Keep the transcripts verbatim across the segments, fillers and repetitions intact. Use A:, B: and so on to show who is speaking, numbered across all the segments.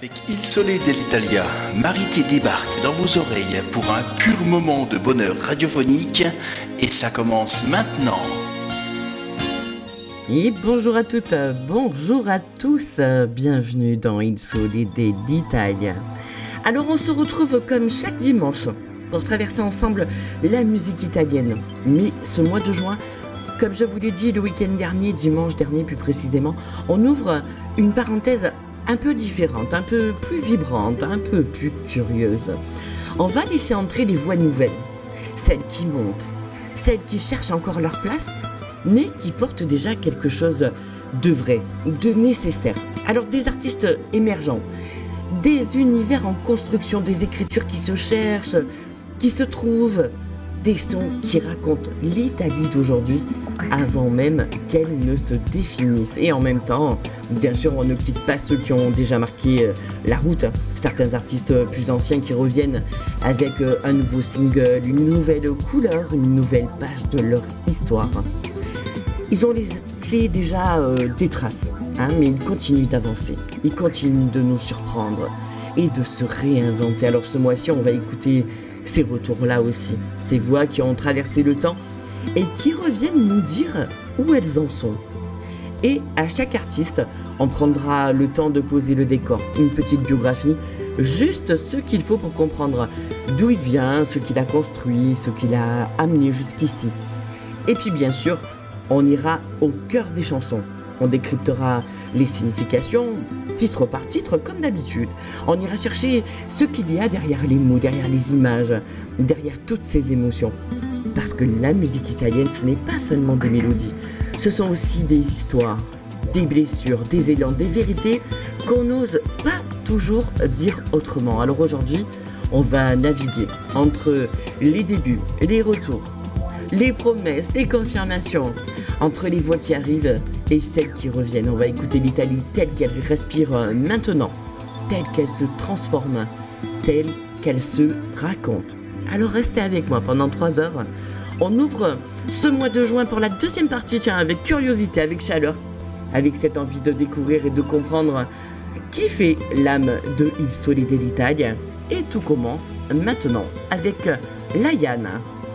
A: Avec Il Sole dell'Italia, Marité débarque dans vos oreilles pour un pur moment de bonheur radiophonique et ça commence maintenant.
B: Et bonjour à toutes, bonjour à tous, bienvenue dans Il Sole dell'Italia. Alors on se retrouve comme chaque dimanche pour traverser ensemble la musique italienne. Mais ce mois de juin, comme je vous l'ai dit le week-end dernier, dimanche dernier plus précisément, on ouvre une parenthèse un peu différente, un peu plus vibrante, un peu plus curieuse. On va laisser entrer les voix nouvelles, celles qui montent, celles qui cherchent encore leur place, mais qui portent déjà quelque chose de vrai, de nécessaire. Alors des artistes émergents, des univers en construction, des écritures qui se cherchent, qui se trouvent, des sons qui racontent l'Italie d'aujourd'hui avant même qu'elle ne se définisse. Et en même temps, bien sûr, on ne quitte pas ceux qui ont déjà marqué la route. Certains artistes plus anciens qui reviennent avec un nouveau single, une nouvelle couleur, une nouvelle page de leur histoire. Ils ont laissé déjà euh, des traces, hein, mais ils continuent d'avancer. Ils continuent de nous surprendre et de se réinventer. Alors ce mois-ci, on va écouter ces retours-là aussi, ces voix qui ont traversé le temps et qui reviennent nous dire où elles en sont. Et à chaque artiste, on prendra le temps de poser le décor, une petite biographie, juste ce qu'il faut pour comprendre d'où il vient, ce qu'il a construit, ce qu'il a amené jusqu'ici. Et puis bien sûr, on ira au cœur des chansons. On décryptera les significations, titre par titre, comme d'habitude. On ira chercher ce qu'il y a derrière les mots, derrière les images, derrière toutes ces émotions. Parce que la musique italienne, ce n'est pas seulement des mélodies. Ce sont aussi des histoires, des blessures, des élans, des vérités qu'on n'ose pas toujours dire autrement. Alors aujourd'hui, on va naviguer entre les débuts, les retours, les promesses, les confirmations, entre les voix qui arrivent et celles qui reviennent. On va écouter l'Italie telle qu'elle respire maintenant, telle qu'elle se transforme, telle qu'elle se raconte. Alors restez avec moi pendant trois heures. On ouvre ce mois de juin pour la deuxième partie, tiens, avec curiosité, avec chaleur, avec cette envie de découvrir et de comprendre qui fait l'âme de Il Sole dell'Italia. Et tout commence maintenant avec Laïane,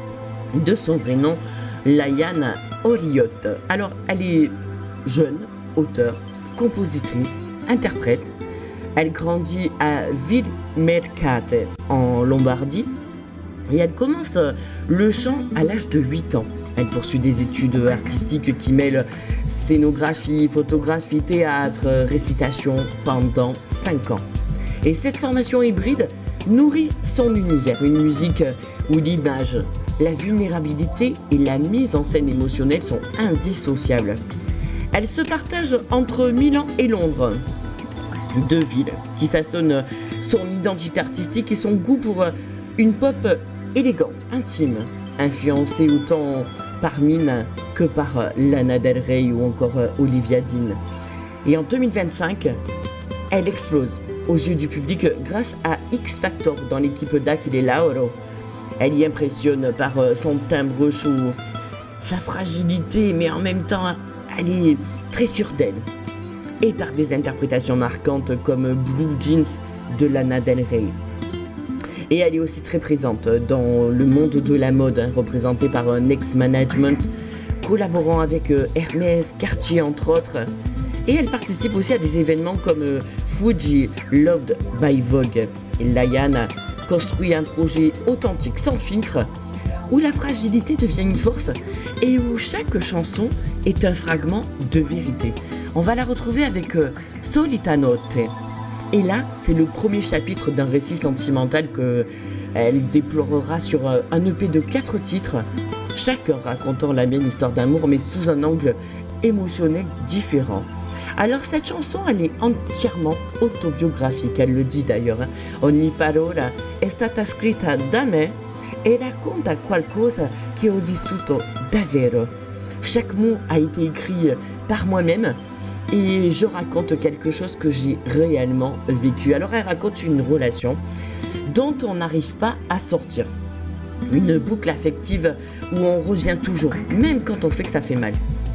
B: de son vrai nom, Laïane Oriotte. Alors, elle est jeune, auteure, compositrice, interprète. Elle grandit à Villemercate, en Lombardie. Et elle commence le chant à l'âge de huit ans. Elle poursuit des études artistiques qui mêlent scénographie, photographie, théâtre, récitation pendant cinq ans. Et cette formation hybride nourrit son univers, une musique où l'image, la vulnérabilité et la mise en scène émotionnelle sont indissociables. Elle se partage entre Milan et Londres, deux villes qui façonnent son identité artistique et son goût pour une pop élégante, intime, influencée autant par Mina que par Lana Del Rey ou encore Olivia Dean. Et en deux mille vingt-cinq, elle explose aux yeux du public grâce à X Factor dans l'équipe d'Achille Lauro. Elle y impressionne par son timbre chaud, sa fragilité, mais en même temps, elle est très sûre d'elle. Et par des interprétations marquantes comme Blue Jeans de Lana Del Rey. Et elle est aussi très présente dans le monde de la mode, hein, représentée par un ex-management, collaborant avec Hermès, Cartier entre autres. Et elle participe aussi à des événements comme Fuji Loved by Vogue. Et Laïane construit un projet authentique, sans filtre, où la fragilité devient une force et où chaque chanson est un fragment de vérité. On va la retrouver avec euh, Solita Notte. Et là, c'est le premier chapitre d'un récit sentimental qu'elle déplorera sur un E P de quatre titres, chacun racontant la même histoire d'amour, mais sous un angle émotionnel différent. Alors cette chanson, elle est entièrement autobiographique, elle le dit d'ailleurs. Hein. Ogni parola è stata scritta da me e racconta qualcosa che ho vissuto davvero. Chaque mot a été écrit par moi-même et je raconte quelque chose que j'ai réellement vécu. Alors elle raconte une relation dont on n'arrive pas à sortir. Une boucle affective où on revient toujours, même quand on sait que ça fait mal.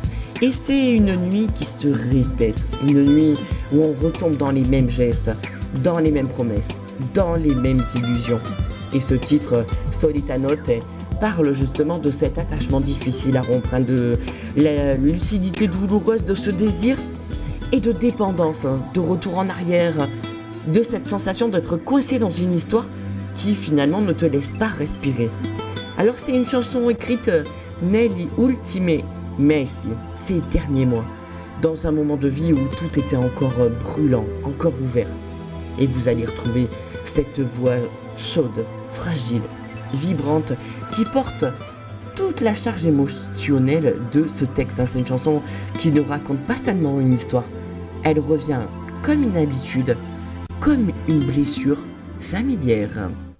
B: Et c'est une nuit qui se répète, une nuit où on retombe dans les mêmes gestes, dans les mêmes promesses, dans les mêmes illusions. Et ce titre, Solita Notte, parle justement de cet attachement difficile à rompre, hein, de la lucidité douloureuse de ce désir et de dépendance, hein, de retour en arrière, de cette sensation d'être coincé dans une histoire qui finalement ne te laisse pas respirer. Alors c'est une chanson écrite negli ultimi mesi, ces derniers mois, dans un moment de vie où tout était encore brûlant, encore ouvert. Et vous allez retrouver cette voix chaude, fragile, vibrante, qui porte toute la charge émotionnelle de ce texte. C'est une chanson qui ne raconte pas seulement une histoire, elle revient comme une habitude, comme une blessure familière.